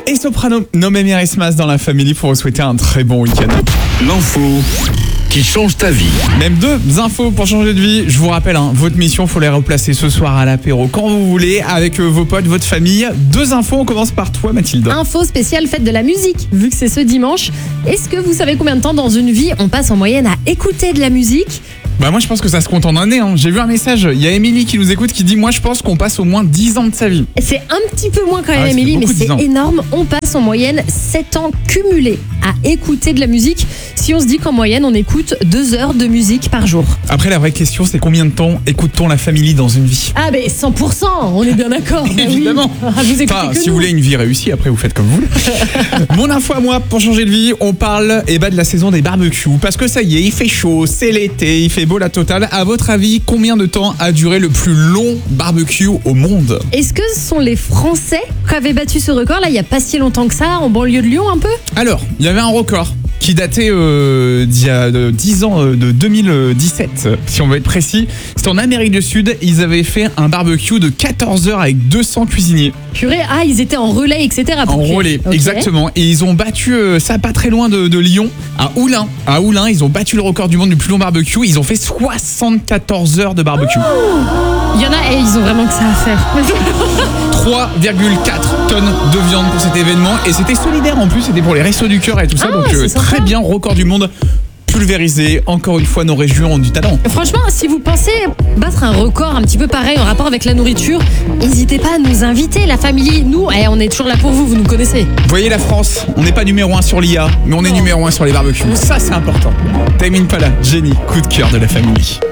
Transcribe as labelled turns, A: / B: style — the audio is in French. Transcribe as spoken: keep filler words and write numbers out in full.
A: et Soprano. Nommé Mirismas dans la famille pour vous souhaiter un très bon week-end.
B: L'info qui change ta vie.
A: Même deux infos pour changer de vie. Je vous rappelle, hein, votre mission, faut les replacer ce soir à l'apéro quand vous voulez, avec euh, vos potes, votre famille. Deux infos, on commence par toi Mathilde.
C: Info spéciale fête de la musique, vu que c'est ce dimanche. Est-ce que vous savez combien de temps dans une vie on passe en moyenne à écouter de la musique ?
A: Bah moi je pense que ça se compte en années. Hein. J'ai vu un message, il y a Émilie qui nous écoute qui dit « Moi je pense qu'on passe au moins dix ans de sa vie ».
C: C'est un petit peu moins quand même,
A: Ah ouais,
C: Émilie, mais c'est
A: ans.
C: énorme. On passe en moyenne sept ans cumulés à écouter de la musique. Si on se dit qu'en moyenne, on écoute deux heures de musique par jour.
A: Après la vraie question c'est combien de temps écoute-t-on la famille dans une vie ?
C: Ah ben cent pour cent, on est bien d'accord. Bah oui.
A: Évidemment.
C: Ah, vous écoutez
A: Enfin,
C: que
A: si
C: nous.
A: vous voulez une vie réussie, après vous faites comme vous voulez. Mon info à moi, pour changer de vie, on parle eh ben, de la saison des barbecues. Parce que ça y est, il fait chaud, c'est l'été, il fait beau la totale. À votre avis, combien de temps a duré le plus long barbecue au monde ?
C: Est-ce que ce sont les Français qui avaient battu ce record là il n'y a pas si longtemps que ça, en banlieue de Lyon un peu ?
A: Alors, il y avait un record qui datait euh, d'il y a de dix ans, euh, de deux mille dix-sept, si on veut être précis. C'était en Amérique du Sud, ils avaient fait un barbecue de quatorze heures avec deux cents cuisiniers.
C: Purée, ah ils étaient en relais, et cetera.
A: En relais,
C: Ok.
A: exactement. Et ils ont battu euh, ça pas très loin de, de Lyon, à Oulin. À Oulin, ils ont battu le record du monde du plus long barbecue. Ils ont fait soixante-quatorze heures de barbecue.
C: Il y en a et ils ont vraiment que ça à faire.
A: trois virgule quatre tonnes de viande pour cet événement. Et c'était solidaire en plus, c'était pour les Restos du Cœur et tout ça.
C: Ah,
A: donc
C: c'est
A: euh,
C: sympa.
A: très bien, record du monde pulvérisé. Encore une fois, nos régions ont du talent.
C: Franchement, si vous pensez battre un record un petit peu pareil en rapport avec la nourriture, n'hésitez pas à nous inviter, la famille. Nous, eh, on est toujours là pour vous, vous nous connaissez.
A: Vous voyez la France, on n'est pas numéro un sur l'I A, mais on est numéro un sur les barbecues. Ça, c'est important. Time Impala, génie, coup de cœur de la famille.